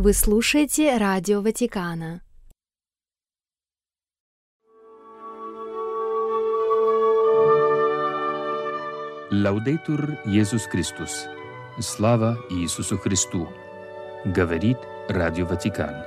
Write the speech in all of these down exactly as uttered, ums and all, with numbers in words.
Вы слушаете Радио Ватикана. Лаудейтур Иисус Христос. Слава Иисусу Христу. Говорит Радио Ватикан.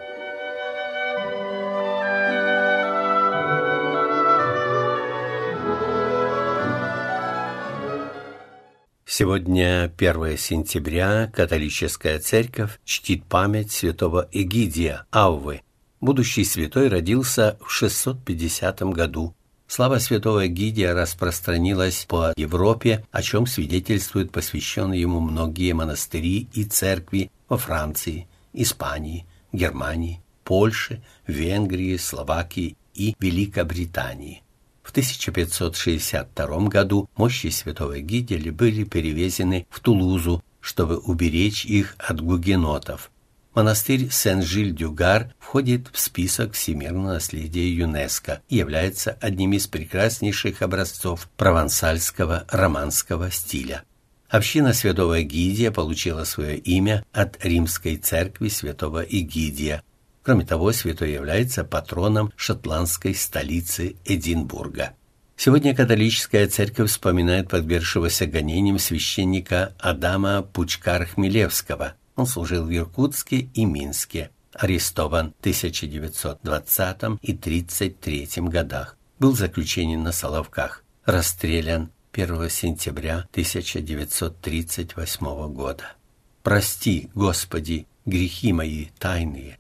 Сегодня первое сентября католическая церковь чтит память святого Эгидия Аввы. Будущий святой родился в шестьсот пятидесятом году. Слава святого Эгидия распространилась по Европе, о чем свидетельствуют посвященные ему многие монастыри и церкви во Франции, Испании, Германии, Польше, Венгрии, Словакии и Великобритании. В тысяча пятьсот шестьдесят втором году мощи святого Эгидия были перевезены в Тулузу, чтобы уберечь их от гугенотов. Монастырь Сен-Жиль-дю-Гар входит в список всемирного наследия ЮНЕСКО и является одним из прекраснейших образцов провансальского романского стиля. Община святого Эгидия получила свое имя от римской церкви святого Эгидия. Кроме того, святой является патроном шотландской столицы Эдинбурга. Сегодня католическая церковь вспоминает подвергшегося гонениям священника Адама Пучкар-Хмелевского. Он служил в Иркутске и Минске. Арестован в тысяча девятьсот двадцатом и тридцать третьем годах. Был заключен на Соловках. Расстрелян первого сентября тысяча девятьсот тридцать восьмого года. Прости, Господи, грехи мои тайные.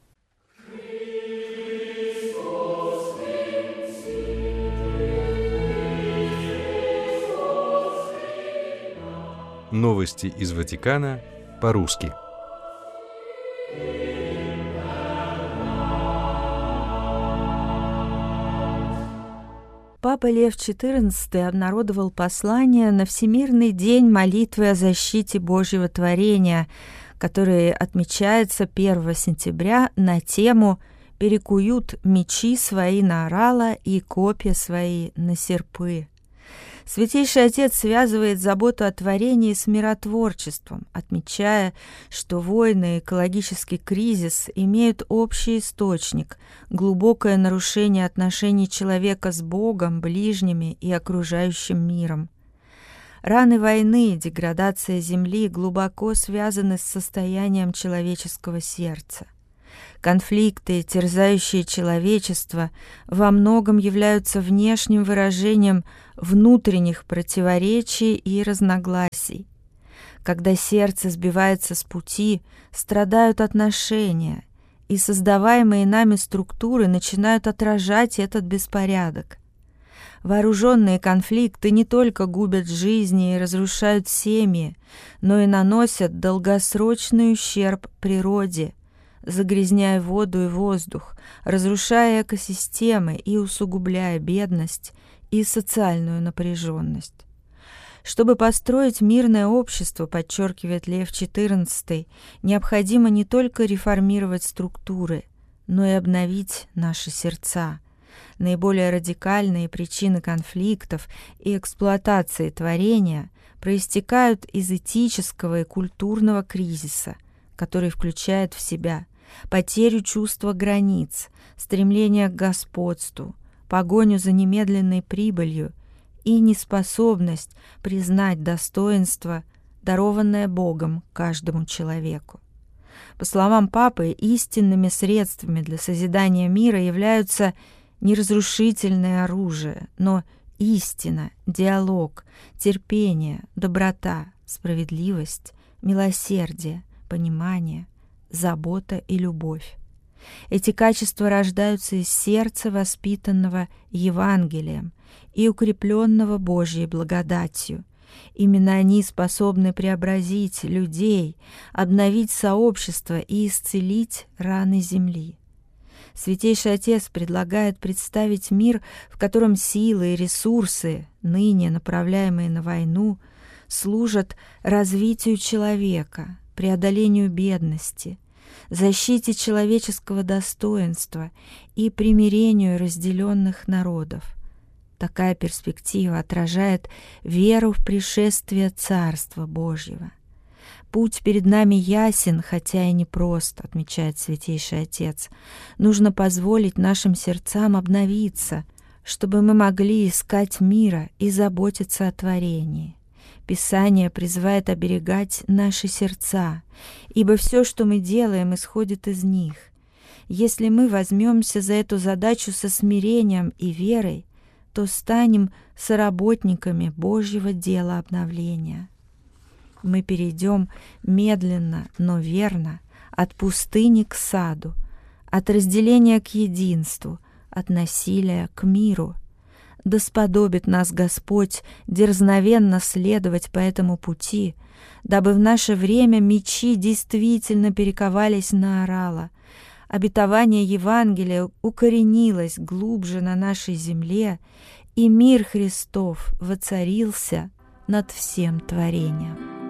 Новости из Ватикана по-русски. Папа Лев четырнадцатый обнародовал послание на Всемирный день молитвы о защите Божьего творения, который отмечается первого сентября на тему «Перекуют мечи свои на орала и копья свои на серпы». Святейший Отец связывает заботу о творении с миротворчеством, отмечая, что войны и экологический кризис имеют общий источник – глубокое нарушение отношений человека с Богом, ближними и окружающим миром. Раны войны и деградация Земли глубоко связаны с состоянием человеческого сердца. Конфликты, терзающие человечество, во многом являются внешним выражением внутренних противоречий и разногласий. Когда сердце сбивается с пути, страдают отношения, и создаваемые нами структуры начинают отражать этот беспорядок. Вооруженные конфликты не только губят жизни и разрушают семьи, но и наносят долгосрочный ущерб природе, загрязняя воду и воздух, разрушая экосистемы и усугубляя бедность и социальную напряженность. Чтобы построить мирное общество, подчеркивает Лев четырнадцатый, необходимо не только реформировать структуры, но и обновить наши сердца. Наиболее радикальные причины конфликтов и эксплуатации творения проистекают из этического и культурного кризиса, который включает в себя потерю чувства границ, стремление к господству, погоню за немедленной прибылью и неспособность признать достоинство, дарованное Богом каждому человеку. По словам Папы, истинными средствами для созидания мира являются не разрушительное оружие, но истина, диалог, терпение, доброта, справедливость, милосердие, понимание, забота и любовь. Эти качества рождаются из сердца, воспитанного Евангелием и укрепленного Божьей благодатью. Именно они способны преобразить людей, обновить сообщество и исцелить раны земли. Святейший Отец предлагает представить мир, в котором силы и ресурсы, ныне направляемые на войну, служат развитию человека, преодолению бедности, защите человеческого достоинства и примирению разделенных народов. Такая перспектива отражает веру в пришествие Царства Божьего. Путь перед нами ясен, хотя и непрост, отмечает Святейший Отец. Нужно позволить нашим сердцам обновиться, чтобы мы могли искать мира и заботиться о творении. Писание призывает оберегать наши сердца, ибо все, что мы делаем, исходит из них. Если мы возьмемся за эту задачу со смирением и верой, то станем соработниками Божьего дела обновления. Мы перейдем медленно, но верно от пустыни к саду, от разделения к единству, от насилия к миру. Да сподобит нас Господь дерзновенно следовать по этому пути, дабы в наше время мечи действительно перековались на орала, обетование Евангелия укоренилось глубже на нашей земле, и мир Христов воцарился над всем творением.